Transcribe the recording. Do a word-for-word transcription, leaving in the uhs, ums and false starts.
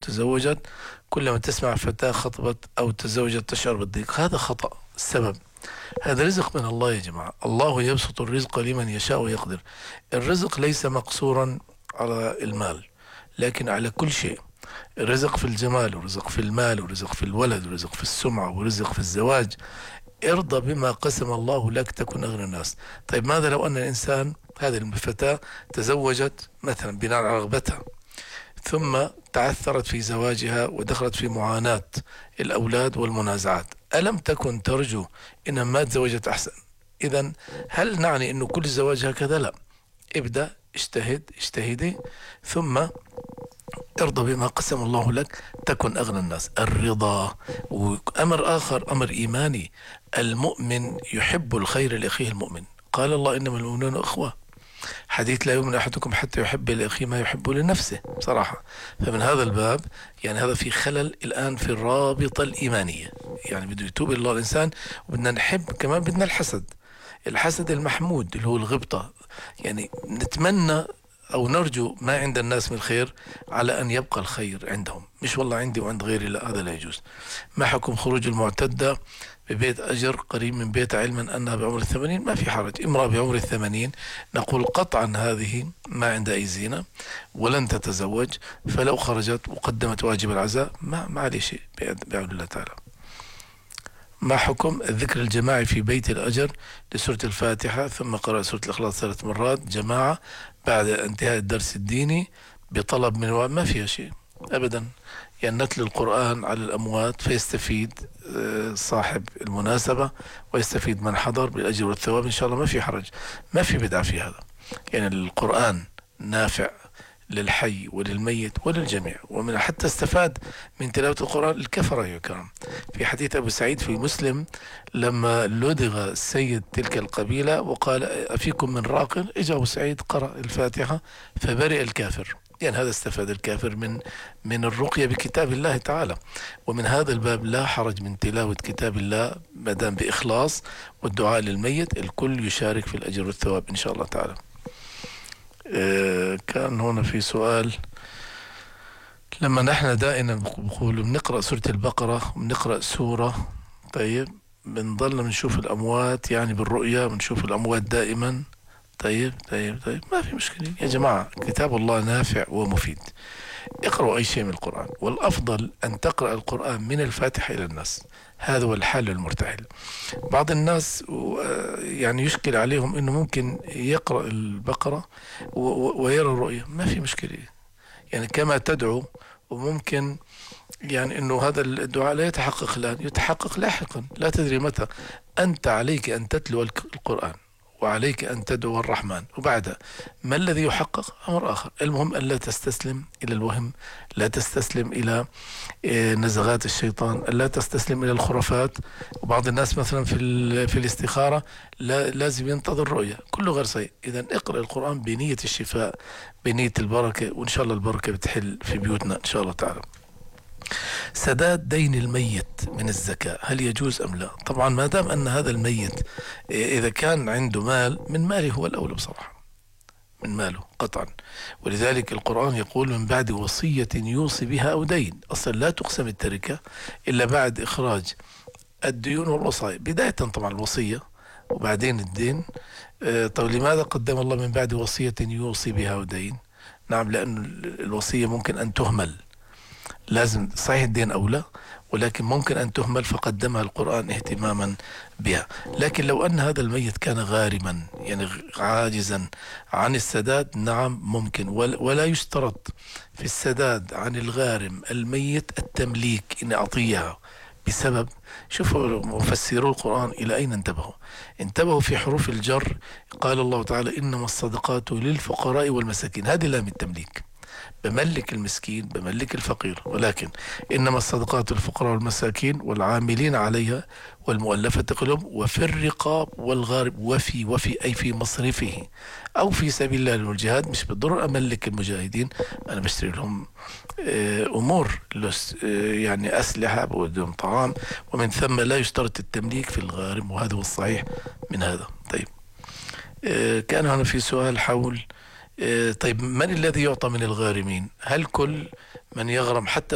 تزوجت كلما تسمع فتاة خطبت أو تزوجت تشعر بالضيق. هذا خطأ. السبب هذا رزق من الله يا جماعة. الله يبسط الرزق لمن يشاء ويقدر. الرزق ليس مقصورا على المال لكن على كل شيء. الرزق في الجمال، ورزق في المال، ورزق في الولد، ورزق في السمعة، ورزق في الزواج. ارضى بما قسم الله لك تكن أغنى الناس. طيب ماذا لو أن الإنسان، هذه الفتاة تزوجت مثلا بناء على رغبتها ثم تعثرت في زواجها ودخلت في معاناة الأولاد والمنازعات، ألم تكن ترجو إنها ما تزوجت أحسن؟ إذن هل نعني أنه كل زواج هكذا؟ لا. ابدأ، اجتهد، اجتهدي، ثم ارضى بما قسم الله لك تكن أغنى الناس. الرضا. وأمر آخر أمر إيماني، المؤمن يحب الخير لأخيه المؤمن. قال الله إنما المؤمنون أخوة. حديث لا يؤمن أحدكم حتى يحب لأخيه ما يحب لنفسه صراحة. فمن هذا الباب يعني هذا في خلل الآن في الرابطة الإيمانية. يعني بده يتوب إلى الله الإنسان. وبدنا نحب كمان، بدنا الحسد، الحسد المحمود اللي هو الغبطة. يعني نتمنى أو نرجو ما عند الناس من خير على أن يبقى الخير عندهم، مش والله عندي وعند غيري، لا، هذا لا يجوز. ما حكم خروج المعتدة ببيت أجر قريب من بيت علما أنها بعمر الثمانين؟ ما في حرج. امرأة بعمر الثمانين نقول قطعا هذه ما عندها أي زينة ولن تتزوج، فلو خرجت وقدمت واجب العزاء ما ما عليه شيء بعون الله تعالى. ما حكم الذكر الجماعي في بيت الأجر لسورة الفاتحة ثم قراءة سورة الإخلاص ثلاث مرات جماعة بعد انتهاء الدرس الديني بطلب من الوالد؟ ما فيها شيء أبدا. يعني نتل القرآن على الأموات فيستفيد صاحب المناسبة ويستفيد من حضر بالأجر والثواب إن شاء الله، ما في حرج، ما في بدعة في هذا. يعني القرآن نافع للحي وللميت وللجميع، ومن حتى استفاد من تلاوة القرآن الكفرة يا كرام. في حديث أبو سعيد في مسلم لما لدغ سيد تلك القبيلة وقال أفيكم من راق، إجا أبو سعيد قرأ الفاتحة فبرئ الكافر. يعني هذا استفاد الكافر من من الرقية بكتاب الله تعالى. ومن هذا الباب لا حرج من تلاوة كتاب الله ما دام بإخلاص والدعاء للميت، الكل يشارك في الأجر والثواب إن شاء الله تعالى. آه كان هنا في سؤال، لما نحن دائما بقول بنقرأ سورة البقرة وبنقرأ سورة، طيب بنضل بنشوف الأموات يعني بالرؤيا، بنشوف الأموات دائما. طيب طيب طيب ما في مشكلة يا جماعة، كتاب الله نافع ومفيد. اقرأوا أي شيء من القرآن، والأفضل أن تقرأ القرآن من الفاتحة إلى الناس، هذا هو الحل المرتحل. بعض الناس يعني يشكل عليهم أنه ممكن يقرأ البقرة ويرى الرؤية، ما في مشكلة يعني كما تدعو، وممكن يعني أنه هذا الدعاء لا يتحقق الآن، يتحقق لاحقا، لا تدري متى. أنت عليك أن تتلو القرآن وعليك أن تدعو الرحمن، وبعد ما الذي يحقق أمر آخر. المهم أن لا تستسلم إلى الوهم، لا تستسلم إلى نزغات الشيطان، لا تستسلم إلى الخرافات. وبعض الناس مثلا في في الاستخارة لا لازم ينتظر رؤية، كله غير صحيح. إذا اقرأ القرآن بنية الشفاء، بنية البركة، وإن شاء الله البركة بتحل في بيوتنا إن شاء الله تعالى. سداد دين الميت من الزكاة هل يجوز أم لا؟ طبعا ما دام أن هذا الميت إذا كان عنده مال، من ماله هو الأولى بصراحة، من ماله قطعا. ولذلك القرآن يقول من بعد وصية يوصي بها أو دين. أصلا لا تقسم التركة إلا بعد إخراج الديون والوصايا، بداية طبعا الوصية وبعدين الدين. طيب لماذا قدم الله من بعد وصية يوصي بها أو دين؟ نعم، لأن الوصية ممكن أن تهمل، لازم صحيح الدين أولى، ولكن ممكن أن تهمل فقدمها القرآن اهتماما بها. لكن لو أن هذا الميت كان غارما يعني عاجزا عن السداد، نعم ممكن، ولا يشترط في السداد عن الغارم الميت التمليك إن أعطيها. بسبب شوفوا مفسرو القرآن إلى أين انتبهوا انتبهوا في حروف الجر. قال الله تعالى إنما الصدقات للفقراء والمساكين، هذه لام التمليك، بملك المسكين بملك الفقير. ولكن إنما الصدقات للفقراء والمساكين والعاملين عليها والمؤلفة قلوب وفي الرقاب والغارب وفي وفي أي في مصرفه أو في سبيل الله والجهاد. مش بالضرورة أملك المجاهدين، أنا بشتري لهم أمور يعني أسلحة، بودهم طعام، ومن ثم لا يشترط التمليك في الغارم، وهذا هو الصحيح من هذا. طيب كان هنا في سؤال حول طيب من الذي يعطى من الغارمين؟ هل كل من يغرم حتى